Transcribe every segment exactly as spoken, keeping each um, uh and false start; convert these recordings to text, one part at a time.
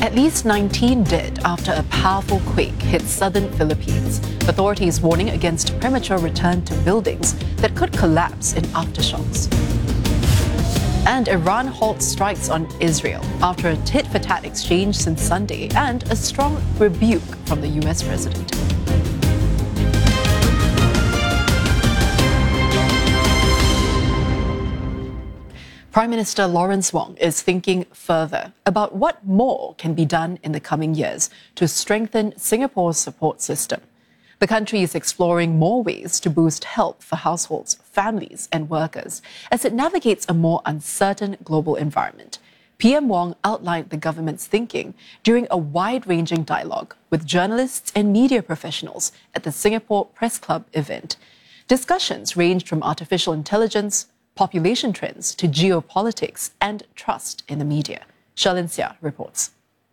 At least nineteen did after a powerful quake hit southern Philippines. Authorities warning against premature return to buildings that could collapse in aftershocks. And Iran halts strikes on Israel after a tit-for-tat exchange since Sunday and a strong rebuke from the U S president. Prime Minister Lawrence Wong is thinking further about what more can be done in the coming years to strengthen Singapore's support system. The country is exploring more ways to boost help for households, families and workers as it navigates a more uncertain global environment. P M Wong outlined the government's thinking during a wide-ranging dialogue with journalists and media professionals at the Singapore Press Club event. Discussions ranged from artificial intelligence, population trends to geopolitics and trust in the media. Sherlyn Seah reports.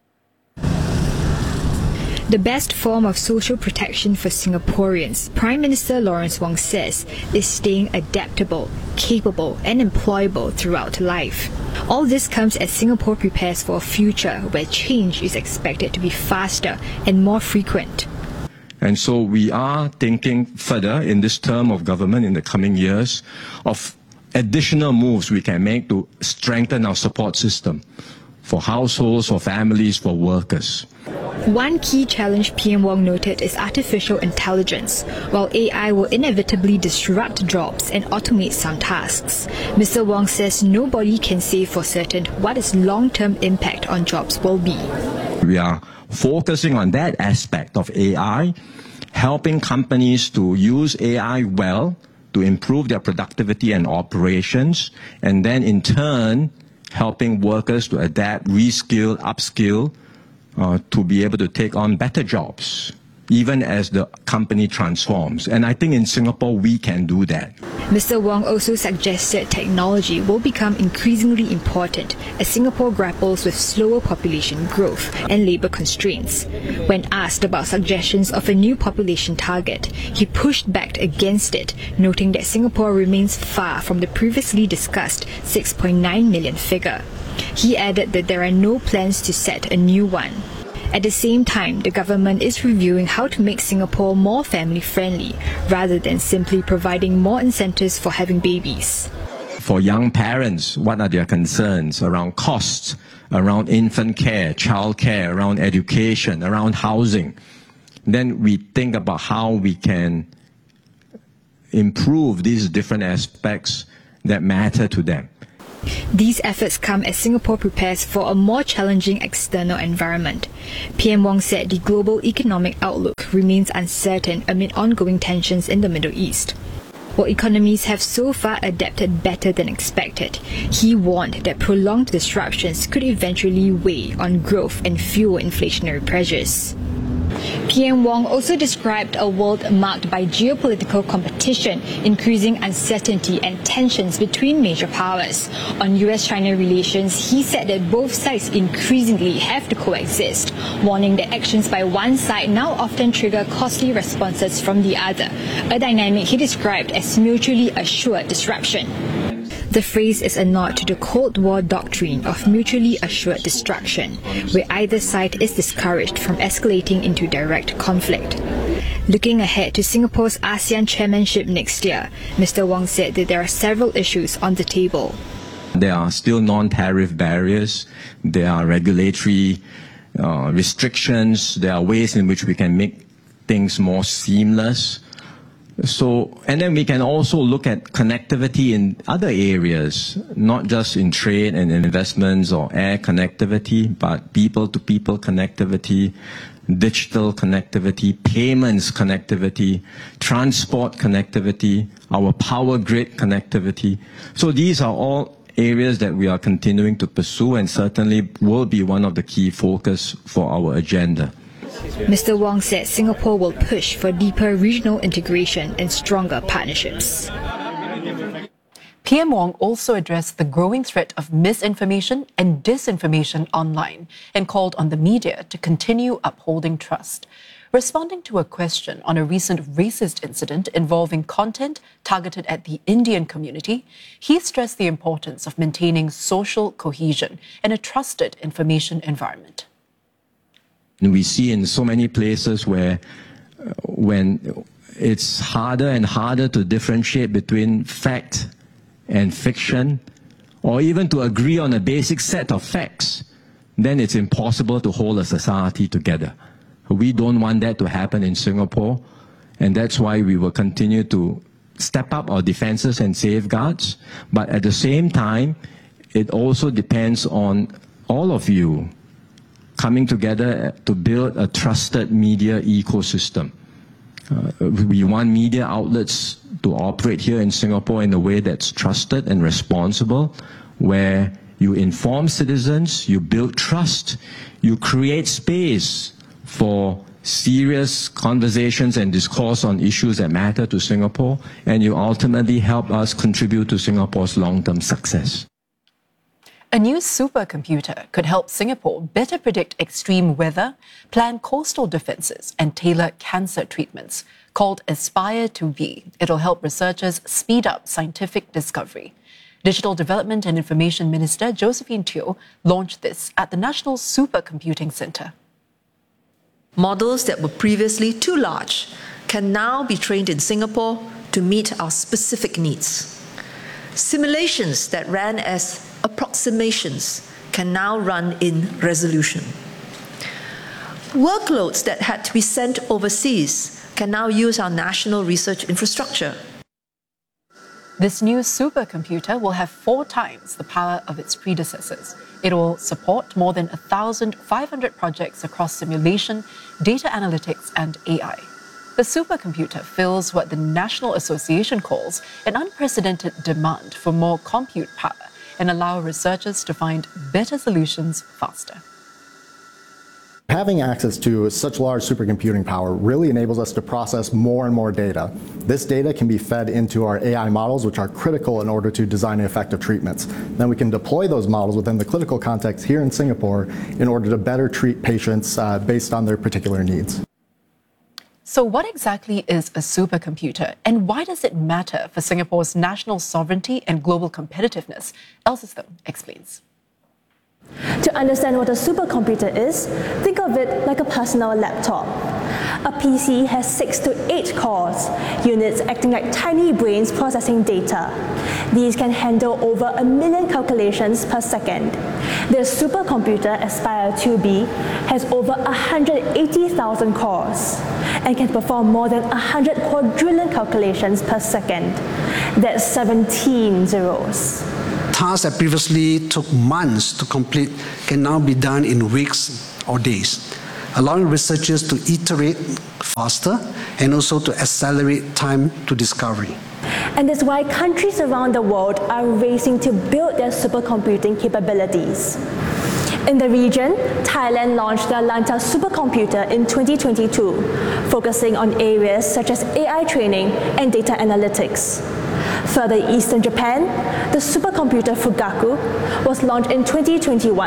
The best form of social protection for Singaporeans, Prime Minister Lawrence Wong says, is staying adaptable, capable and employable throughout life. All this comes as Singapore prepares for a future where change is expected to be faster and more frequent. And so we are thinking further in this term of government in the coming years of additional moves we can make to strengthen our support system for households, for families, for workers. One key challenge P M Wong noted is artificial intelligence. While A I will inevitably disrupt jobs and automate some tasks, Mister Wong says nobody can say for certain what its long-term impact on jobs will be. We are focusing on that aspect of A I, helping companies to use A I well to improve their productivity and operations, and then in turn, helping workers to adapt, reskill, upskill, uh, to be able to take on better jobs, even as the company transforms. And I think in Singapore, we can do that. Mister Wong also suggested technology will become increasingly important as Singapore grapples with slower population growth and labour constraints. When asked about suggestions of a new population target, he pushed back against it, noting that Singapore remains far from the previously discussed six point nine million figure. He added that there are no plans to set a new one. At the same time, the government is reviewing how to make Singapore more family-friendly, rather than simply providing more incentives for having babies. For young parents, what are their concerns around costs, around infant care, child care, around education, around housing? Then we think about how we can improve these different aspects that matter to them. These efforts come as Singapore prepares for a more challenging external environment. P M Wong said the global economic outlook remains uncertain amid ongoing tensions in the Middle East. While economies have so far adapted better than expected, he warned that prolonged disruptions could eventually weigh on growth and fuel inflationary pressures. P M Wong also described a world marked by geopolitical competition, increasing uncertainty and tensions between major powers. On U S China relations, he said that both sides increasingly have to coexist, warning that actions by one side now often trigger costly responses from the other, a dynamic he described as mutually assured disruption. The phrase is a nod to the Cold War doctrine of mutually assured destruction, where either side is discouraged from escalating into direct conflict. Looking ahead to Singapore's ASEAN chairmanship next year, Mister Wong said that there are several issues on the table. There are still non-tariff barriers, there are regulatory uh, restrictions, there are ways in which we can make things more seamless. So, and then we can also look at connectivity in other areas, not just in trade and investments or air connectivity, but people-to-people connectivity, digital connectivity, payments connectivity, transport connectivity, our power grid connectivity. So these are all areas that we are continuing to pursue and certainly will be one of the key focus for our agenda. Mister Wong said Singapore will push for deeper regional integration and stronger partnerships. P M Wong also addressed the growing threat of misinformation and disinformation online and called on the media to continue upholding trust. Responding to a question on a recent racist incident involving content targeted at the Indian community, he stressed the importance of maintaining social cohesion and a trusted information environment. And we see in so many places where uh, when it's harder and harder to differentiate between fact and fiction, or even to agree on a basic set of facts, then it's impossible to hold a society together. We don't want that to happen in Singapore, and that's why we will continue to step up our defenses and safeguards. But at the same time, it also depends on all of you coming together to build a trusted media ecosystem. Uh, we want media outlets to operate here in Singapore in a way that's trusted and responsible, where you inform citizens, you build trust, you create space for serious conversations and discourse on issues that matter to Singapore, and you ultimately help us contribute to Singapore's long-term success. A new supercomputer could help Singapore better predict extreme weather, plan coastal defences and tailor cancer treatments. Called Aspire two B, it'll help researchers speed up scientific discovery. Digital Development and Information Minister Josephine Teo launched this at the National Supercomputing Centre. Models that were previously too large can now be trained in Singapore to meet our specific needs. Simulations that ran as approximations can now run in resolution. Workloads that had to be sent overseas can now use our national research infrastructure. This new supercomputer will have four times the power of its predecessors. It will support more than one thousand five hundred projects across simulation, data analytics and A I. The supercomputer fills what the National Association calls an unprecedented demand for more compute power and allow researchers to find better solutions faster. Having access to such large supercomputing power really enables us to process more and more data. This data can be fed into our A I models, which are critical in order to design effective treatments. Then we can deploy those models within the clinical context here in Singapore in order to better treat patients uh, based on their particular needs. So what exactly is a supercomputer, and why does it matter for Singapore's national sovereignty and global competitiveness? Elsa Stone explains. To understand what a supercomputer is, think of it like a personal laptop. A P C has six to eight cores, units acting like tiny brains processing data. These can handle over a million calculations per second. The supercomputer Aspire two B has over one hundred eighty thousand cores and can perform more than one hundred quadrillion calculations per second. That's seventeen zeros. Tasks that previously took months to complete can now be done in weeks or days, allowing researchers to iterate faster and also to accelerate time to discovery. And that's why countries around the world are racing to build their supercomputing capabilities. In the region, Thailand launched the Lanta supercomputer in twenty twenty-two, focusing on areas such as A I training and data analytics. Further east in Japan, the supercomputer Fugaku was launched in twenty twenty-one.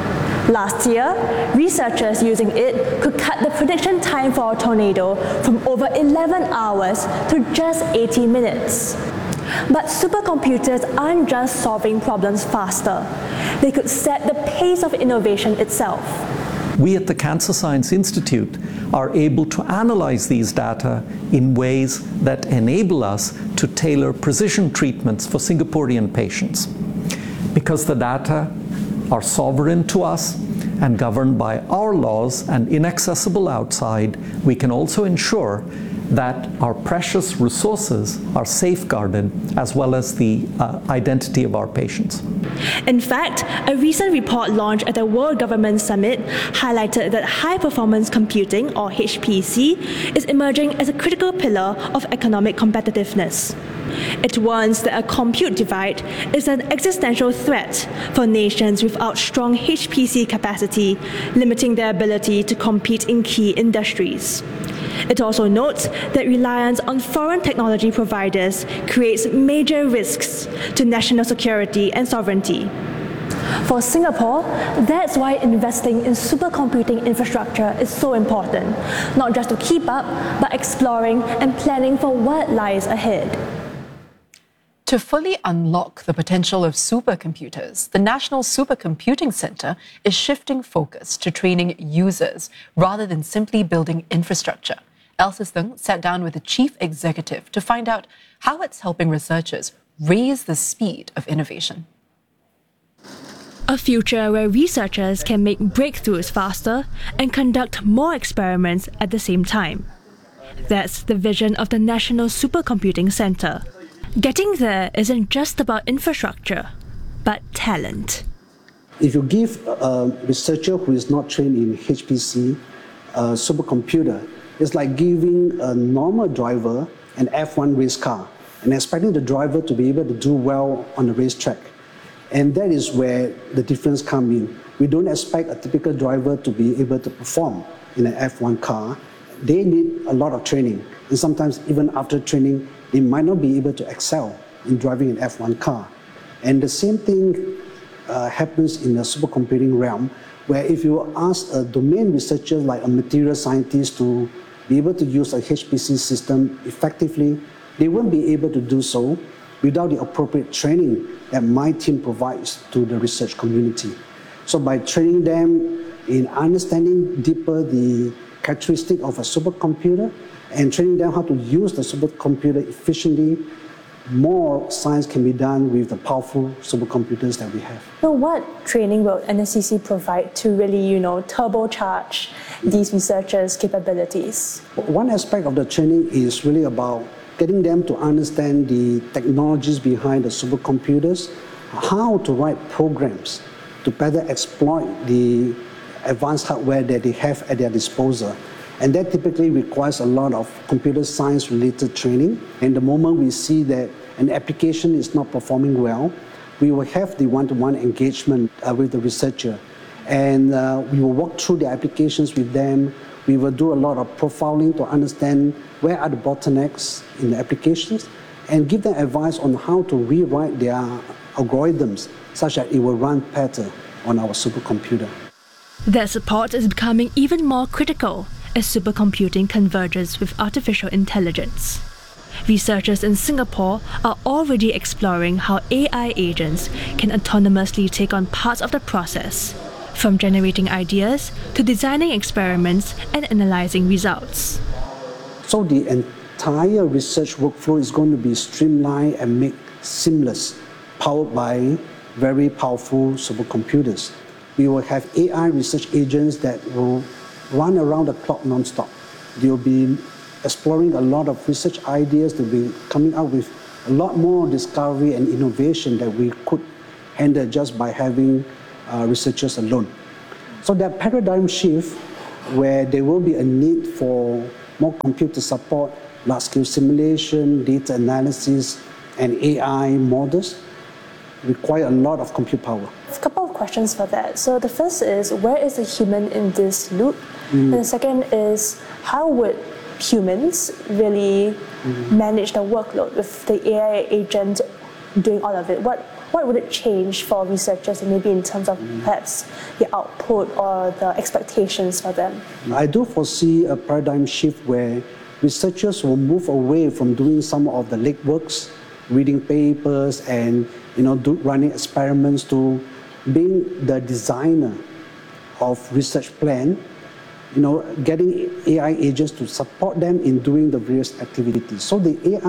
Last year, researchers using it could cut the prediction time for a tornado from over eleven hours to just eighty minutes. But supercomputers aren't just solving problems faster. They could set the pace of innovation itself. We at the Cancer Science Institute are able to analyze these data in ways that enable us to tailor precision treatments for Singaporean patients. Because the data are sovereign to us and governed by our laws and inaccessible outside, we can also ensure that our precious resources are safeguarded, as well as the uh, identity of our patients. In fact, a recent report launched at the World Government Summit highlighted that high-performance computing, or H P C, is emerging as a critical pillar of economic competitiveness. It warns that a compute divide is an existential threat for nations without strong H P C capacity, limiting their ability to compete in key industries. It also notes that reliance on foreign technology providers creates major risks to national security and sovereignty. For Singapore, that's why investing in supercomputing infrastructure is so important, not just to keep up, but exploring and planning for what lies ahead. To fully unlock the potential of supercomputers, the National Supercomputing Centre is shifting focus to training users rather than simply building infrastructure. Elsa Stung sat down with the chief executive to find out how it's helping researchers raise the speed of innovation. A future where researchers can make breakthroughs faster and conduct more experiments at the same time. That's the vision of the National Supercomputing Centre. Getting there isn't just about infrastructure, but talent. If you give a researcher who is not trained in H P C a supercomputer, it's like giving a normal driver an F one race car and expecting the driver to be able to do well on the racetrack. And that is where the difference comes in. We don't expect a typical driver to be able to perform in an F one car. They need a lot of training. And sometimes even after training, they might not be able to excel in driving an F one car. And the same thing uh, happens in the supercomputing realm, where if you ask a domain researcher like a material scientist to be able to use a H P C system effectively, they won't be able to do so without the appropriate training that my team provides to the research community. So by training them in understanding deeper the characteristic of a supercomputer and training them how to use the supercomputer efficiently, more science can be done with the powerful supercomputers that we have. So what training will N S C C provide to really, you know, turbocharge these researchers' capabilities? One aspect of the training is really about getting them to understand the technologies behind the supercomputers, how to write programs to better exploit the advanced hardware that they have at their disposal. And that typically requires a lot of computer science related training. And the moment we see that an application is not performing well, we will have the one-to-one engagement uh, with the researcher. And uh, we will walk through the applications with them. We will do a lot of profiling to understand where are the bottlenecks in the applications and give them advice on how to rewrite their algorithms such that it will run better on our supercomputer. That support is becoming even more critical as supercomputing converges with artificial intelligence. Researchers in Singapore are already exploring how A I agents can autonomously take on parts of the process, from generating ideas to designing experiments and analyzing results. So the entire research workflow is going to be streamlined and made seamless, powered by very powerful supercomputers. We will have A I research agents that will run around the clock non-stop. They'll be exploring a lot of research ideas. They'll be coming up with a lot more discovery and innovation that we could handle just by having uh, researchers alone. So that paradigm shift where there will be a need for more computer support, large-scale simulation, data analysis, and A I models require a lot of compute power. A couple of questions for that. So the first is, where is the human in this loop? Mm. And the second is, how would humans really mm. manage the workload with the A I agent doing all of it? What what would it change for researchers, and maybe in terms of mm. perhaps the output or the expectations for them? I do foresee a paradigm shift where researchers will move away from doing some of the legworks, reading papers and you know, do, running experiments, to being the designer of research plan, you know, getting A I agents to support them in doing the various activities. So the A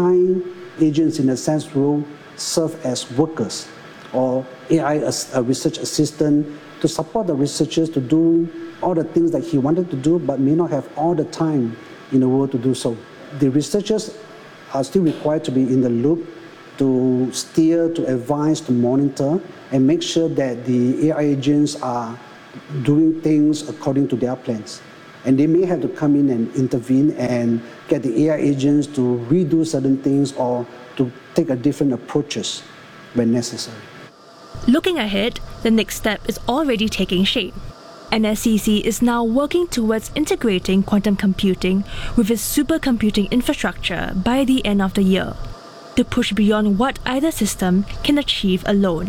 I agents, in a sense, will serve as workers, or A I as a research assistant to support the researchers to do all the things that he wanted to do, but may not have all the time in the world to do so. The researchers are still required to be in the loop, to steer, to advise, to monitor, and make sure that the A I agents are doing things according to their plans. And they may have to come in and intervene and get the A I agents to redo certain things or to take a different approaches when necessary. Looking ahead, the next step is already taking shape. N S C C is now working towards integrating quantum computing with its supercomputing infrastructure by the end of the year, to push beyond what either system can achieve alone.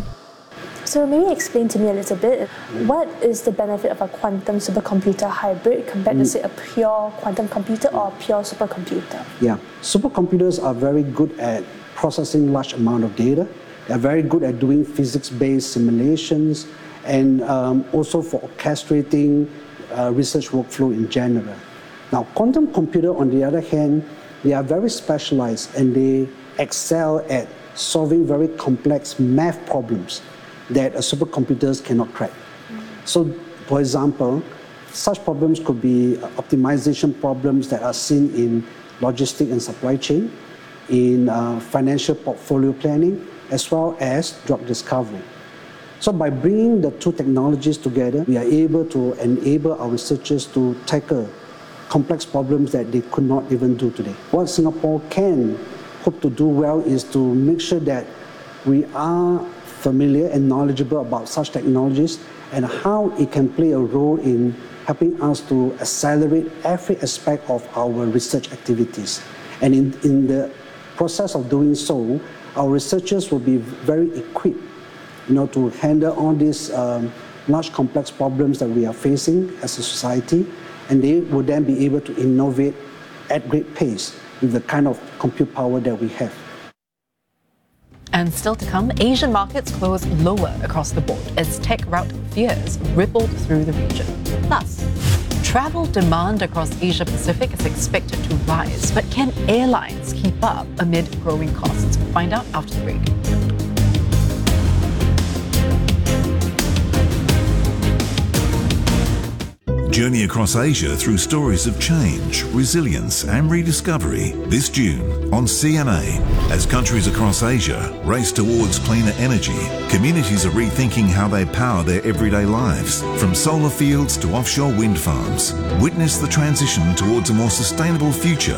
So maybe explain to me a little bit, what is the benefit of a quantum supercomputer hybrid compared mm. to, say, a pure quantum computer or a pure supercomputer? Yeah, supercomputers are very good at processing large amount of data. They're very good at doing physics-based simulations and um, also for orchestrating uh, research workflow in general. Now, quantum computer, on the other hand, they are very specialized and they excel at solving very complex math problems that uh, supercomputers cannot crack. So, for example, such problems could be optimization problems that are seen in logistics and supply chain, in uh, financial portfolio planning, as well as drug discovery. So by bringing the two technologies together, we are able to enable our researchers to tackle complex problems that they could not even do today. What Singapore can hope to do well is to make sure that we are familiar and knowledgeable about such technologies and how it can play a role in helping us to accelerate every aspect of our research activities. And in, in the process of doing so, our researchers will be very equipped, you know, to handle all these um, large complex problems that we are facing as a society, and they will then be able to innovate at great pace with the kind of compute power that we have. And still to come, Asian markets closed lower across the board as tech rout fears rippled through the region. Plus, travel demand across Asia Pacific is expected to rise, but can airlines keep up amid growing costs? Find out after the break. Journey across Asia through stories of change, resilience and rediscovery this June on C N A. As countries across Asia race towards cleaner energy, communities are rethinking how they power their everyday lives. From solar fields to offshore wind farms, witness the transition towards a more sustainable future.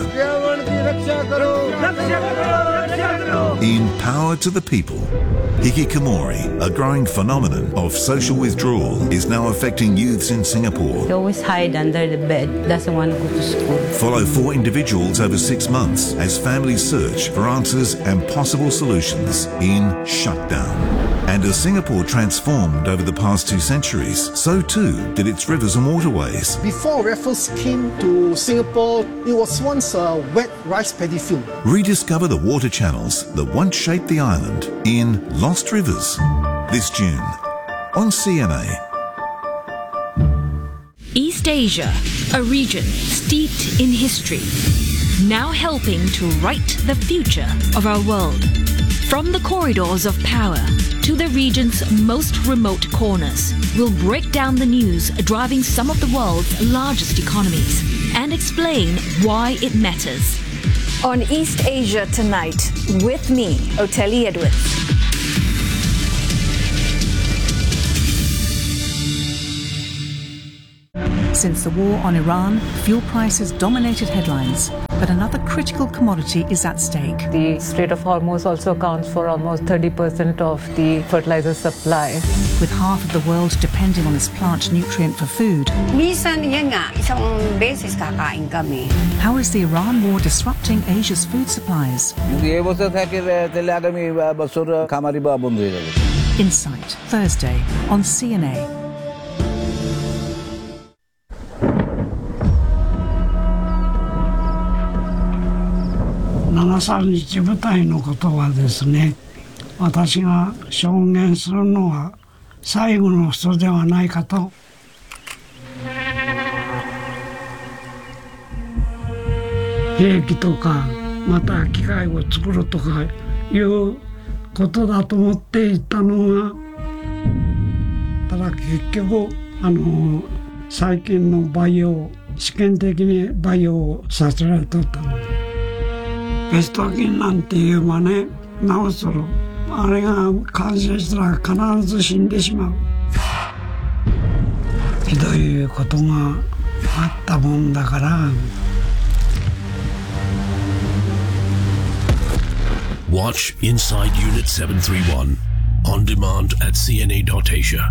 In Power to the People, hikikomori, a growing phenomenon of social withdrawal, is now affecting youths in Singapore. They always hide under the bed, doesn't want to go to school. Follow four individuals over six months as families search for answers and possible solutions in Shutdown. And as Singapore transformed over the past two centuries, so too did its rivers and waterways. Before Raffles came to Singapore, it was once a wet rice paddy field. Rediscover the water channels that once shaped the island in Lost Rivers this June on C N A. East Asia, a region steeped in history, now helping to write the future of our world. From the corridors of power to the region's most remote corners, we'll break down the news driving some of the world's largest economies and explain why it matters. On East Asia Tonight, with me, Oteli Edwards. Since the war on Iran, fuel prices dominated headlines, but another critical commodity is at stake. The Strait of Hormuz also accounts for almost thirty percent of the fertilizer supply. With half of the world depending on this plant nutrient for food, how is the Iran war disrupting Asia's food supplies? Insight, Thursday on C N A. seven thirty部隊のことはですね、私が証言するのは最後の人ではないかと。兵器とかまた機械を作るとかいうことだと思っていたのが、ただ結局あの最近の培養試験的に培養させられとったので。ペスト菌なんていうまね、なおそろあれが感染したら必ず死んでしまう。ひどいことがあったもんだから。 Watch Inside Unit seven thirty-one on demand at C N A dot Asia.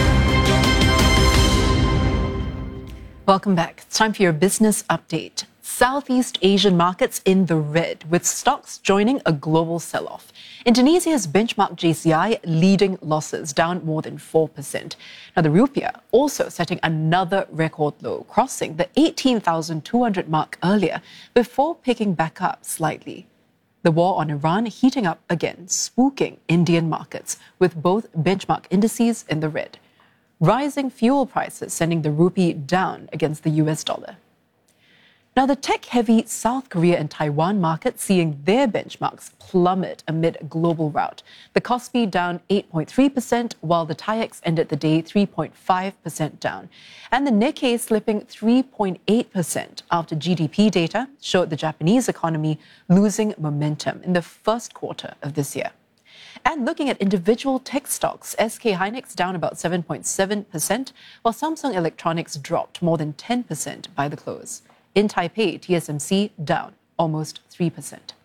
Welcome back. It's time for your business update. Southeast Asian markets in the red, with stocks joining a global sell-off. Indonesia's benchmark J C I leading losses, down more than four percent. Now, the rupiah also setting another record low, crossing the eighteen thousand two hundred mark earlier before picking back up slightly. The war on Iran heating up again, spooking Indian markets, with both benchmark indices in the red. Rising fuel prices sending the rupee down against the U S dollar. Now, the tech-heavy South Korea and Taiwan markets seeing their benchmarks plummet amid a global rout. The Kospi down eight point three percent, while the TAIEX ended the day three point five percent down. And the Nikkei slipping three point eight percent after G D P data showed the Japanese economy losing momentum in the first quarter of this year. And looking at individual tech stocks, S K Hynix down about seven point seven percent, while Samsung Electronics dropped more than ten percent by the close. In Taipei, T S M C down almost three percent.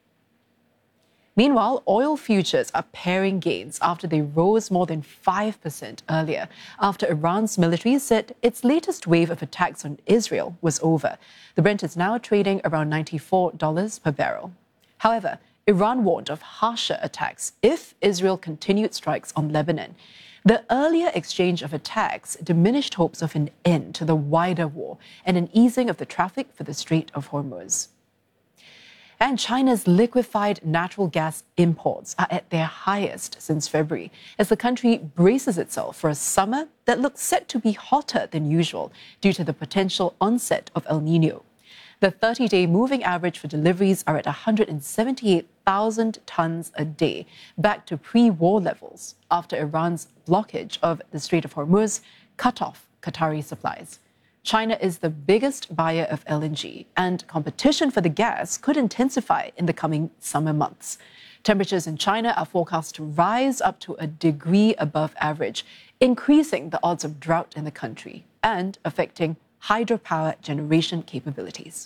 Meanwhile, oil futures are paring gains after they rose more than five percent earlier, after Iran's military said its latest wave of attacks on Israel was over. The Brent is now trading around ninety-four dollars per barrel. However, Iran warned of harsher attacks if Israel continued strikes on Lebanon. The earlier exchange of attacks diminished hopes of an end to the wider war and an easing of the traffic for the Strait of Hormuz. And China's liquefied natural gas imports are at their highest since February, as the country braces itself for a summer that looks set to be hotter than usual due to the potential onset of El Niño. The thirty-day moving average for deliveries are at one hundred seventy-eight thousand tons a day, back to pre-war levels after Iran's blockage of the Strait of Hormuz cut off Qatari supplies. China is the biggest buyer of L N G, and competition for the gas could intensify in the coming summer months. Temperatures in China are forecast to rise up to a degree above average, increasing the odds of drought in the country and affecting hydropower generation capabilities.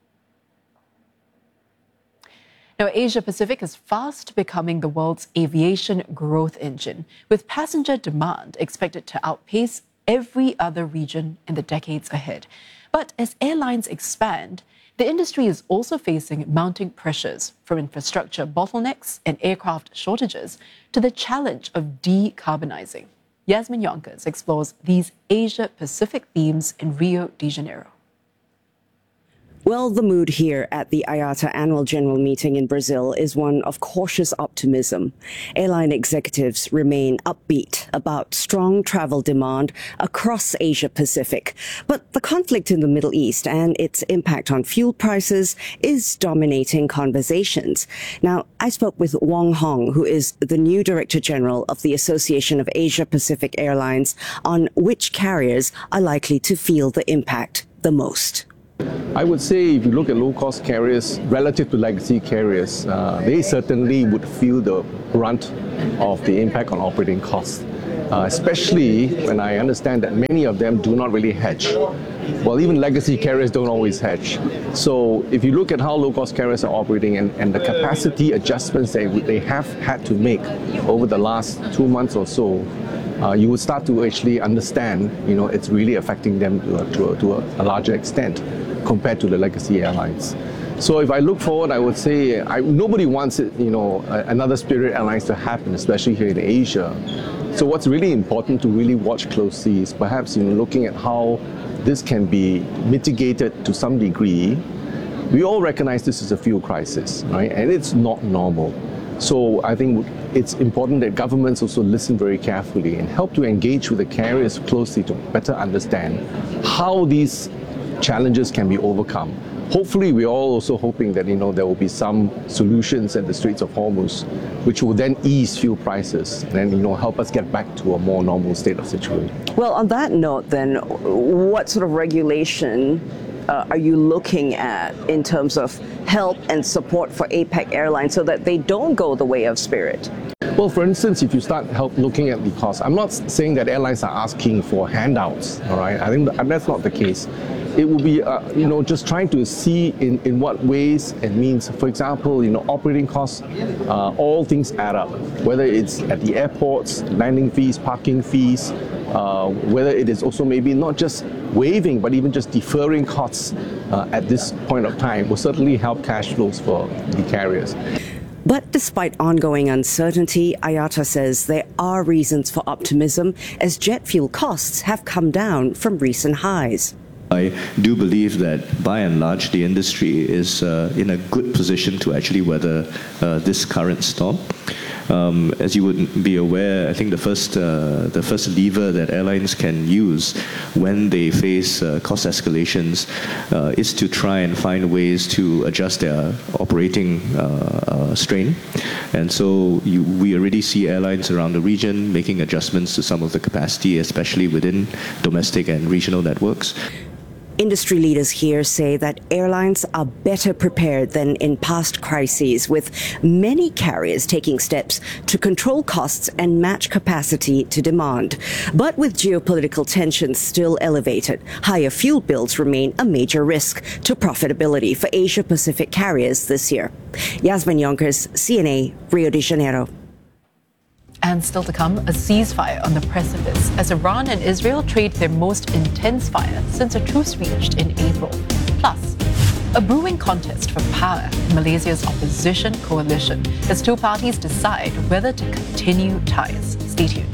Now, Asia Pacific is fast becoming the world's aviation growth engine, with passenger demand expected to outpace every other region in the decades ahead. But as airlines expand, the industry is also facing mounting pressures from infrastructure bottlenecks and aircraft shortages to the challenge of decarbonizing. Yasmin Yonkers explores these Asia-Pacific themes in Rio de Janeiro. Well, the mood here at the I A T A annual general meeting in Brazil is one of cautious optimism. Airline executives remain upbeat about strong travel demand across Asia Pacific. But the conflict in the Middle East and its impact on fuel prices is dominating conversations. Now, I spoke with Wong Hong, who is the new Director General of the Association of Asia Pacific Airlines, on which carriers are likely to feel the impact the most. I would say if you look at low-cost carriers relative to legacy carriers, uh, they certainly would feel the brunt of the impact on operating costs, uh, especially when I understand that many of them do not really hedge. Well, even legacy carriers don't always hedge. So if you look at how low-cost carriers are operating and, and the capacity adjustments they, they have had to make over the last two months or so, Uh, you would start to actually understand, you know, it's really affecting them to, a, to, a, to a, a larger extent compared to the legacy airlines. So if I look forward, I would say I, nobody wants it, you know, another Spirit Airlines to happen, especially here in Asia. So what's really important to really watch closely is perhaps, you know, looking at how this can be mitigated to some degree. We all recognize this is a fuel crisis, right? And it's not normal. So I think it's important that governments also listen very carefully and help to engage with the carriers closely to better understand how these challenges can be overcome. Hopefully, we're all also hoping that, you know, there will be some solutions at the Straits of Hormuz, which will then ease fuel prices and then, you know, help us get back to a more normal state of situation. Well, on that note, then, what sort of regulation Uh, are you looking at in terms of help and support for APAC Airlines so that they don't go the way of Spirit? Well, for instance, if you start help looking at the cost, I'm not saying that airlines are asking for handouts, all right? I think that's not the case. it will be, uh, you know, just trying to see in, in what ways and means. For example, you know, operating costs, uh, all things add up, whether it's at the airports, landing fees, parking fees, uh, whether it is also maybe not just waiving, but even just deferring costs uh, at this point of time will certainly help cash flows for the carriers. But despite ongoing uncertainty, I A T A says there are reasons for optimism as jet fuel costs have come down from recent highs. I do believe that by and large the industry is uh, in a good position to actually weather uh, this current storm. Um, as you would be aware, I think the first uh, the first lever that airlines can use when they face uh, cost escalations uh, is to try and find ways to adjust their operating uh, uh, strain. And so you, we already see airlines around the region making adjustments to some of the capacity, especially within domestic and regional networks. Industry leaders here say that airlines are better prepared than in past crises, with many carriers taking steps to control costs and match capacity to demand. But with geopolitical tensions still elevated, higher fuel bills remain a major risk to profitability for Asia-Pacific carriers this year. Yasmin Yonkers, C N A, Rio de Janeiro. And still to come, a ceasefire on the precipice as Iran and Israel trade their most intense fire since a truce reached in April. Plus, a brewing contest for power in Malaysia's opposition coalition as two parties decide whether to continue ties. Stay tuned.